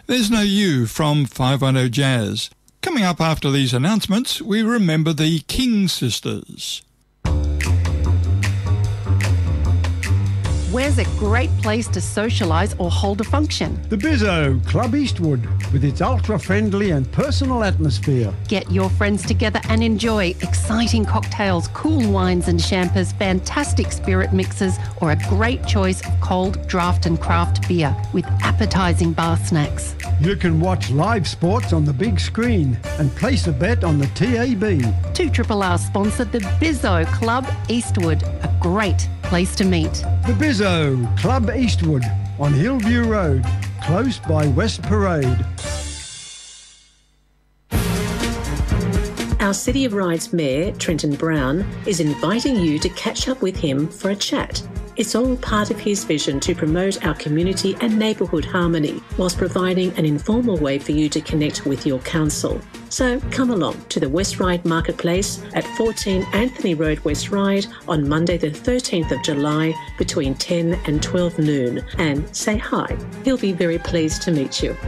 There's No You from 510 Jazz. Coming up after these announcements, we remember the King Sisters. Where's a great place to socialise or hold a function? The Bizzo, Club Eastwood, with its ultra-friendly and personal atmosphere. Get your friends together and enjoy exciting cocktails, cool wines and champers, fantastic spirit mixes, or a great choice of cold draft and craft beer with appetising bar snacks. You can watch live sports on the big screen and place a bet on the TAB. 2RRR sponsor the Bizzo Club Eastwood, a great place to meet. The Bizzo, Club Eastwood, on Hillview Road, close by West Parade. Our City of Ryde's Mayor, Trenton Brown, is inviting you to catch up with him for a chat. It's all part of his vision to promote our community and neighbourhood harmony, whilst providing an informal way for you to connect with your council. So come along to the West Ryde Marketplace at 14 Anthony Road, West Ryde on Monday the 13th of July between 10 and 12 noon and say hi. He'll be very pleased to meet you.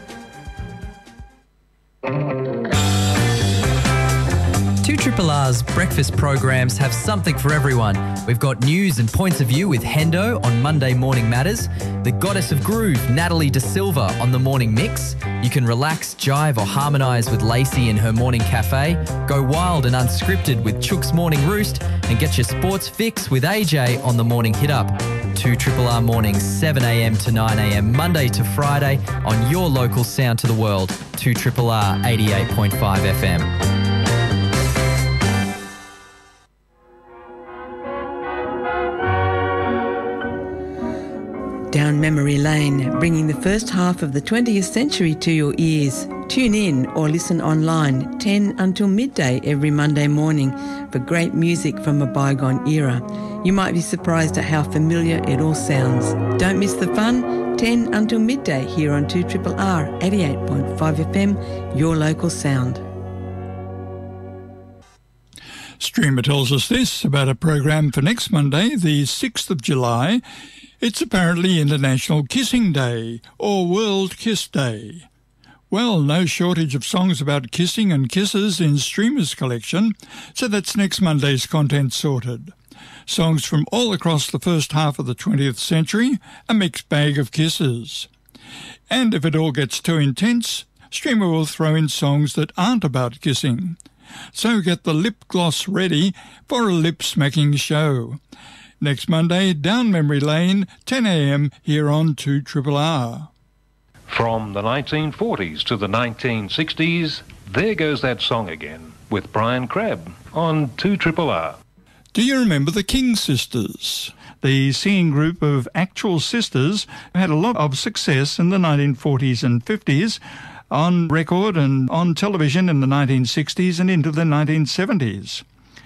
2RRR's breakfast programs have something for everyone. We've got news and points of view with Hendo on Monday Morning Matters, the Goddess of Groove, Natalie De Silva, on the Morning Mix. You can relax, jive or harmonise with Lacey in her Morning Cafe, go wild and unscripted with Chook's Morning Roost, and get your sports fix with AJ on the Morning Hit Up. 2RRR mornings, 7am to 9am, Monday to Friday on your local sound to the world, 2RRR 88.5 FM. Down memory lane, bringing the first half of the 20th century to your ears. Tune in or listen online 10 until midday every Monday morning for great music from a bygone era. You might be surprised at how familiar it all sounds. Don't miss the fun. 10 until midday here on 2RRR 88.5 FM, your local sound. Streamer tells us this about a program for next Monday, the 6th of July. It's apparently International Kissing Day, or World Kiss Day. Well, no shortage of songs about kissing and kisses in Streamer's collection, so that's next Monday's content sorted. Songs from all across the first half of the 20th century, a mixed bag of kisses. And if it all gets too intense, Streamer will throw in songs that aren't about kissing. So get the lip gloss ready for a lip-smacking show. Next Monday, down memory lane, 10am here on 2RRR. From the 1940s to the 1960s, there goes that song again with Brian Crabb on 2RRR. Do you remember the King Sisters? The singing group of actual sisters had a lot of success in the 1940s and 50s, on record and on television in the 1960s and into the 1970s.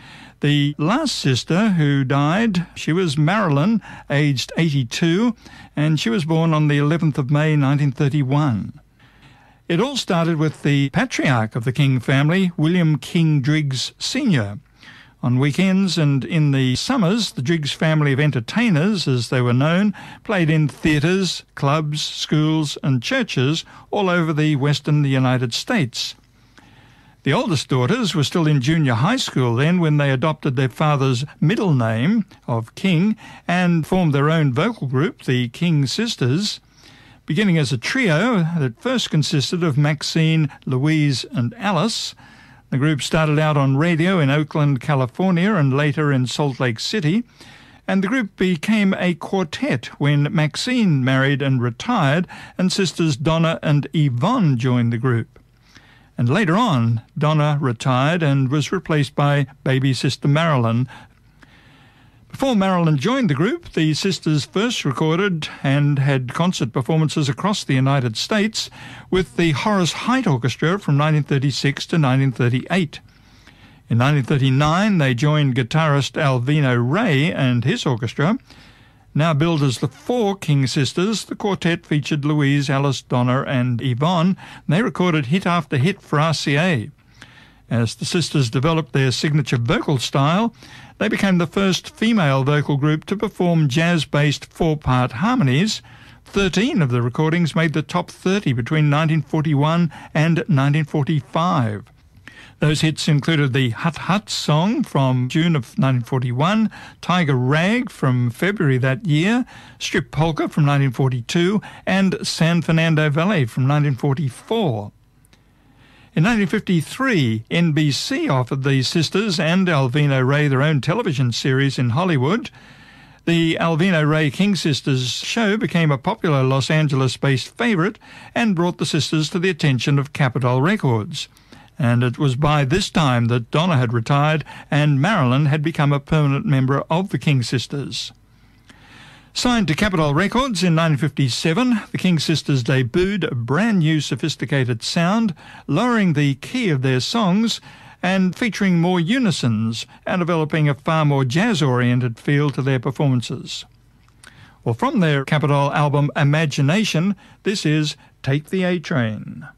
The last sister who died, she was Marilyn, aged 82, and she was born on the 11th of May 1931. It all started with the patriarch of the King family, William King Driggs Sr. On weekends and in the summers, the Driggs family of entertainers, as they were known, played in theatres, clubs, schools and churches all over the western United States. The oldest daughters were still in junior high school then when they adopted their father's middle name of King and formed their own vocal group, the King Sisters. Beginning as a trio that first consisted of Maxine, Louise and Alice, the group started out on radio in Oakland, California and later in Salt Lake City, and the group became a quartet when Maxine married and retired and sisters Donna and Yvonne joined the group. And later on, Donna retired and was replaced by baby sister Marilyn. Before Marilyn joined the group, the sisters first recorded and had concert performances across the United States with the Horace Heidt Orchestra from 1936 to 1938. In 1939, they joined guitarist Alvino Ray and his orchestra. Now billed as the Four King Sisters, the quartet featured Louise, Alice, Donna and Yvonne. They recorded hit after hit for RCA. As the sisters developed their signature vocal style, they became the first female vocal group to perform jazz-based four-part harmonies 13 of the recordings made the top 30 between 1941 and 1945. Those hits included the Hut Hut song from June of 1941, Tiger Rag from February that year, Strip Polka from 1942, and San Fernando Valley from 1944. In 1953, NBC offered the sisters and Alvino Rey their own television series in Hollywood. The Alvino Rey King Sisters show became a popular Los Angeles-based favourite and brought the sisters to the attention of Capitol Records. And it was by this time that Donna had retired and Marilyn had become a permanent member of the King Sisters. Signed to Capitol Records in 1957, the King Sisters debuted a brand new sophisticated sound, lowering the key of their songs and featuring more unisons and developing a far more jazz-oriented feel to their performances. Well, from their Capitol album Imagination, this is Take the A-Train.